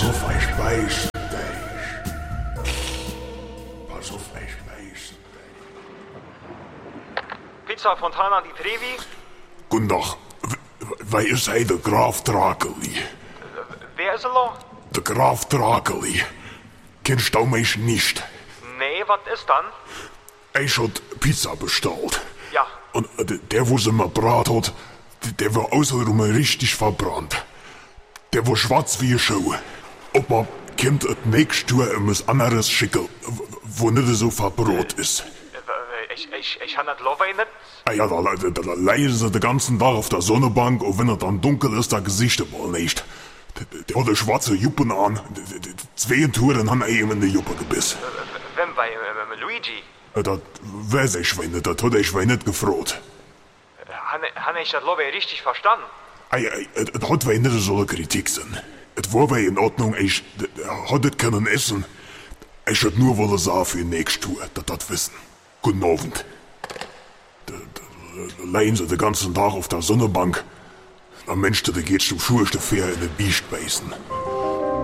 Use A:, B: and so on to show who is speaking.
A: auf, ich beiß dich. Pass auf, ich beiß dich.
B: Pizza Fontana di Trevi?
A: Guten Tag. Wer ist der Graf Drakeli?
B: Wer ist er noch?
A: Der Graf Drakeli. Kennst du mich nicht?
B: Nee, was ist dann?
A: Ich hab Pizza bestellt.
B: Ja.
A: Und der, wo sie mir brat hat, der war außenrum richtig verbrannt. Der war schwarz wie eine Schuh. Ob man kommt das nächste Tour etwas anderes schicken, wo nicht so verbrot ist.
B: Ich han das Love nicht.
A: Ah ja, da leiden sie den ganzen Tag auf der Sonnenbank und wenn es dann dunkel ist, da Gesicht mal nicht. Der hat eine schwarze Juppen an. Zwei Touren haben ihm in die Juppe gebissen.
B: Wem bei Luigi?
A: Das weiß ich nicht, das hat ich nicht gefroht.
B: Han ich das Love richtig verstanden?
A: Es hat nicht so eine Kritik sein. Es war in Ordnung, ich hat es können essen. Ich hätte nur wollen sagen für die nächste Tour, dass das wissen. Guten Abend. Leiden sie den ganzen Tag auf der Sonnenbank. Am Mensch, der geht zum Schulste fair in den Biest beißen.